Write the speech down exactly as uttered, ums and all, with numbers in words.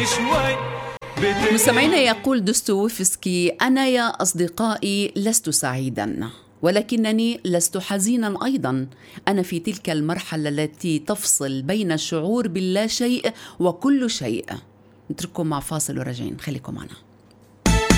شوي. مستمعينا، يقول دوستويفسكي: أنا يا أصدقائي لست سعيدا، ولكنني لست حزينا أيضا. أنا في تلك المرحلة التي تفصل بين الشعور باللا شيء وكل شيء. نترككم مع فاصل وراجعين، خليكم معنا.